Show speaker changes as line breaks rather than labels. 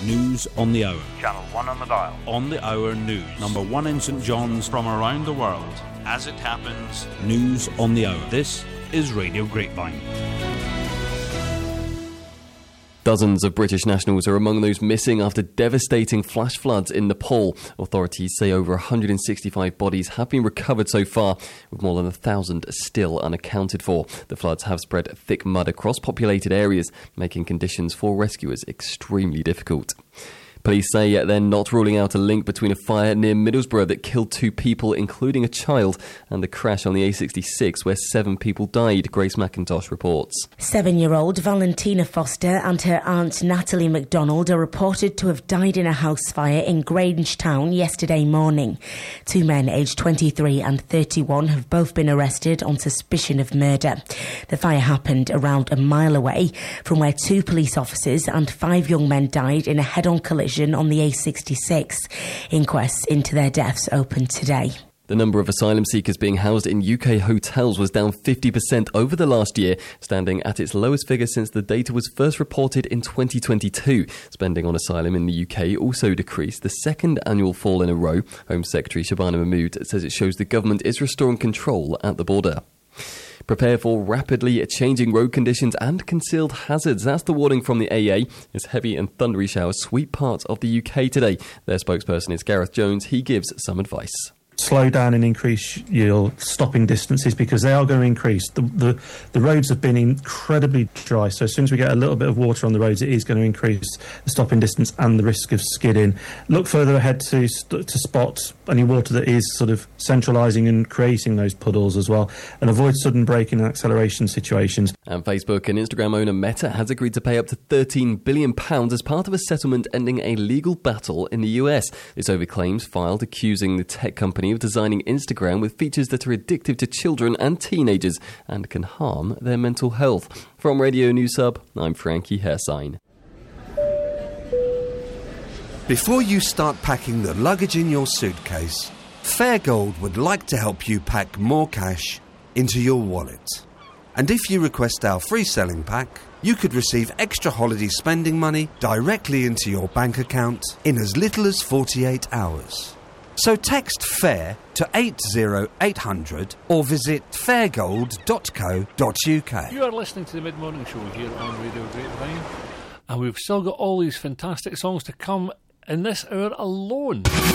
News on the Hour.
Channel 1 on the dial.
On the Hour News. Number 1 in St John's from around the world. As it happens, News on the Hour. This is Radio Grapevine.
Dozens of British nationals are among those missing after devastating flash floods in Nepal. Authorities say over 165 bodies have been recovered so far, with more than 1,000 still unaccounted for. The floods have spread thick mud across populated areas, making conditions for rescuers extremely difficult. Police say they're not ruling out a link between a fire near Middlesbrough that killed 2 people, including a child, and the crash on the A66 where 7 people died, Grace McIntosh reports.
7-year-old Valentina Foster and her aunt Natalie MacDonald are reported to have died in a house fire in Grangetown yesterday morning. 2 men aged 23 and 31 have both been arrested on suspicion of murder. The fire happened around a mile away from where 2 police officers and 5 young men died in a head-on collision on the A66. Inquests into their deaths opened today.
The number of asylum seekers being housed in UK hotels was down 50% over the last year, standing at its lowest figure since the data was first reported in 2022. Spending on asylum in the UK also decreased, the second annual fall in a row. Home Secretary Shabana Mahmood says it shows the government is restoring control at the border. Prepare for rapidly changing road conditions and concealed hazards. That's the warning from the AA as heavy and thundery showers sweep parts of the UK today. Their spokesperson is Gareth Jones. He gives some advice.
Slow down and increase your stopping distances because they are going to increase. The roads have been incredibly dry, so as soon as we get a little bit of water on the roads, it is going to increase the stopping distance and the risk of skidding. Look further ahead to spot any water that is sort of centralising and creating those puddles as well, and avoid sudden braking and acceleration situations.
And Facebook and Instagram owner Meta has agreed to pay up to £13 billion as part of a settlement ending a legal battle in the US. It's over claims filed accusing the tech company of designing Instagram with features that are addictive to children and teenagers and can harm their mental health. From Radio News Hub, I'm Frankie Hersign.
Before you start packing the luggage in your suitcase, Fairgold would like to help you pack more cash into your wallet. And if you request our free selling pack, you could receive extra holiday spending money directly into your bank account in as little as 48 hours. So text FAIR to 80800 or visit fairgold.co.uk.
You are listening to the Mid-Morning Show here on Radio Grapevine, and we've still got all these fantastic songs to come in this hour alone.